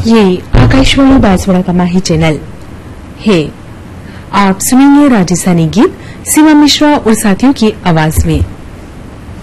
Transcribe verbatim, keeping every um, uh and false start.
ये आकाशवाणी बांसवाड़ा का माही चैनल है। आप सुनेंगे राजस्थानी गीत सीमा मिश्रा और साथियों की आवाज में।